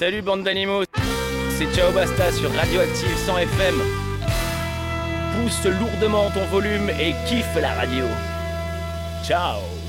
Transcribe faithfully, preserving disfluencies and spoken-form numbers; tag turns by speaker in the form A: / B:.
A: Salut bande d'animaux, c'est Ciao Basta sur Radioactive cent F M. Pousse lourdement ton volume et kiffe la radio. Ciao.